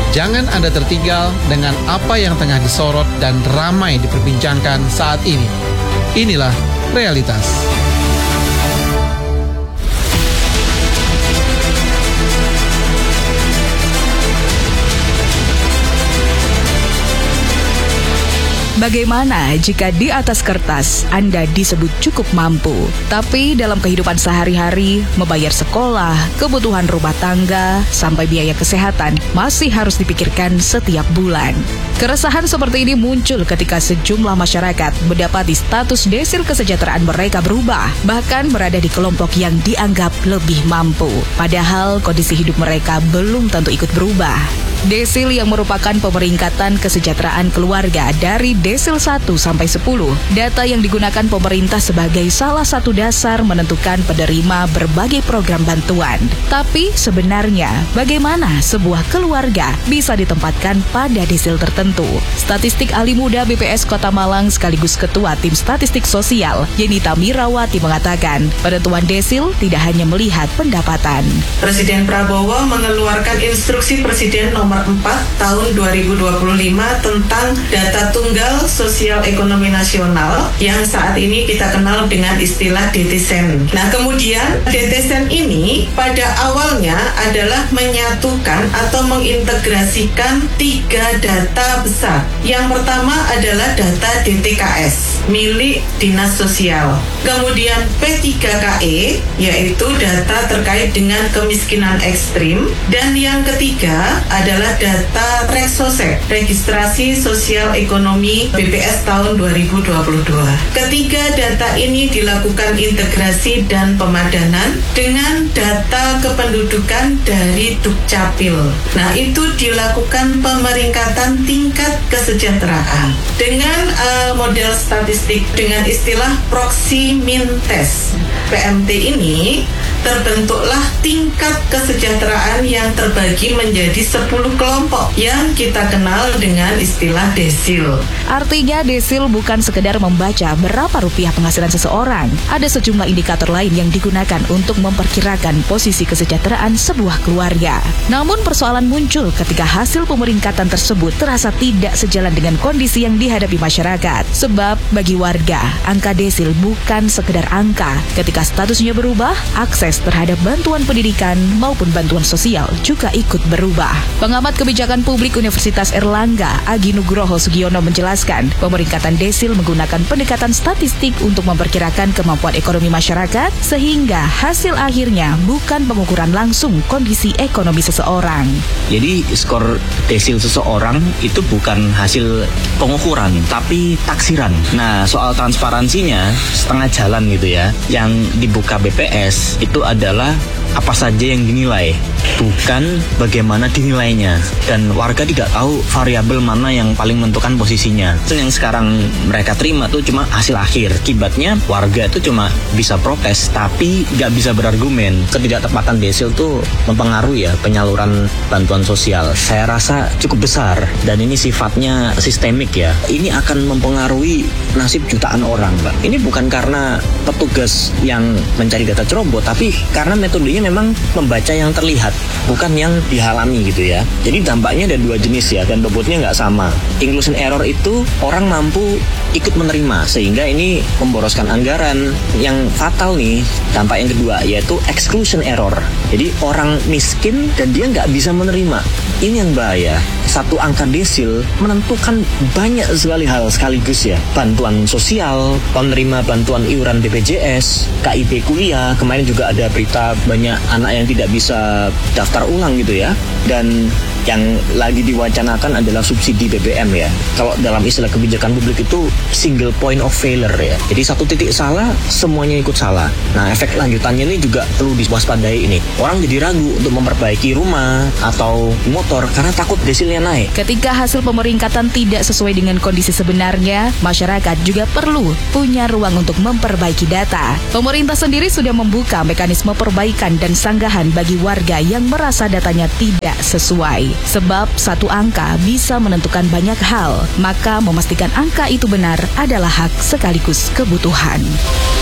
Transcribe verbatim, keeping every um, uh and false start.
Jangan Anda tertinggal dengan apa yang tengah disorot dan ramai diperbincangkan saat ini. Inilah realitas. Bagaimana jika di atas kertas Anda disebut cukup mampu, tapi dalam kehidupan sehari-hari, membayar sekolah, kebutuhan rumah tangga, sampai biaya kesehatan masih harus dipikirkan setiap bulan? Keresahan seperti ini muncul ketika sejumlah masyarakat mendapati status desil kesejahteraan mereka berubah, bahkan berada di kelompok yang dianggap lebih mampu, padahal kondisi hidup mereka belum tentu ikut berubah. Desil yang merupakan pemeringkatan kesejahteraan keluarga dari desil satu sampai sepuluh, data yang digunakan pemerintah sebagai salah satu dasar menentukan penerima berbagai program bantuan. Tapi sebenarnya bagaimana sebuah keluarga bisa ditempatkan pada desil tertentu? Statistik ahli muda B P S Kota Malang sekaligus Ketua Tim Statistik Sosial, Yenita Mirawati mengatakan, penentuan desil tidak hanya melihat pendapatan. Presiden Prabowo mengeluarkan instruksi Presiden nomor empat tahun dua ribu dua puluh lima tentang data tunggal sosial ekonomi nasional yang saat ini kita kenal dengan istilah D T S E N. Nah, kemudian D T S E N ini pada awalnya adalah menyatukan atau mengintegrasikan tiga data besar. Yang pertama adalah data D T K S milik Dinas Sosial. Kemudian P tiga K E yaitu data terkait dengan kemiskinan ekstrim, dan yang ketiga adalah data Reksosek, Registrasi Sosial Ekonomi B P S tahun dua ribu dua puluh dua. Ketiga data ini dilakukan integrasi dan pemadanan dengan data kependudukan dari Dukcapil. Nah, itu dilakukan pemeringkatan tingkat kesejahteraan dengan uh, model statistik dengan istilah proxy min test. P M T ini terbentuklah tingkat kesejahteraan yang terbagi menjadi sepuluh kelompok yang kita kenal dengan istilah desil. Artinya desil bukan sekedar membaca berapa rupiah penghasilan seseorang. Ada sejumlah indikator lain yang digunakan untuk memperkirakan posisi kesejahteraan sebuah keluarga. Namun persoalan muncul ketika hasil pemeringkatan tersebut terasa tidak sejalan dengan kondisi yang dihadapi masyarakat. Sebab bagi warga, angka desil bukan sekedar angka. Ketika statusnya berubah, akses terhadap bantuan pendidikan maupun bantuan sosial juga ikut berubah. Pengamat kebijakan publik Universitas Erlangga, Agi Nugroho Sugiono menjelaskan, pemeringkatan desil menggunakan pendekatan statistik untuk memperkirakan kemampuan ekonomi masyarakat, sehingga hasil akhirnya bukan pengukuran langsung kondisi ekonomi seseorang. Jadi skor desil seseorang itu bukan hasil pengukuran, tapi taksiran. Nah, soal transparansinya setengah jalan gitu ya. Yang dibuka B P S itu adalah apa saja yang dinilai, bukan bagaimana dinilainya. Dan warga tidak tahu variabel mana yang paling menentukan posisinya. Yang sekarang mereka terima tuh cuma hasil akhir. Akibatnya warga itu cuma bisa protes, tapi nggak bisa berargumen. Ketidaktepatan desil tuh mempengaruhi ya penyaluran bantuan sosial. Saya rasa cukup besar, dan ini sifatnya sistemik ya. Ini akan mempengaruhi nasib jutaan orang, Pak. Ini bukan karena petugas yang mencari data ceroboh, tapi karena metodenya memang membaca yang terlihat, bukan yang dihalami gitu ya. Jadi dampaknya ada dua jenis ya, dan bobotnya nggak sama. Inclusion error itu orang mampu ikut menerima, sehingga ini memboroskan anggaran. Yang fatal nih, dampak yang kedua, yaitu exclusion error. Jadi orang miskin dan dia nggak bisa menerima. Ini yang bahaya. Satu angka desil menentukan banyak sekali hal sekaligus ya. Bantuan sosial, penerima bantuan iuran B P J S, K I P kuliah. Kemarin juga ada berita banyak anak yang tidak bisa daftar ulang gitu ya. Dan yang lagi diwacanakan adalah subsidi B B M ya. Kalau dalam istilah kebijakan publik itu single point of failure ya. Jadi satu titik salah, semuanya ikut salah. Nah, efek lanjutannya ini juga perlu diwaspadai ini. Orang jadi ragu untuk memperbaiki rumah atau motor karena takut desilnya naik. Ketika hasil pemeringkatan tidak sesuai dengan kondisi sebenarnya, masyarakat juga perlu punya ruang untuk memperbaiki data. Pemerintah sendiri sudah membuka mekanisme perbaikan dan sanggahan bagi warga yang merasa datanya tidak sesuai. Sebab satu angka bisa menentukan banyak hal, maka memastikan angka itu benar adalah hak sekaligus kebutuhan.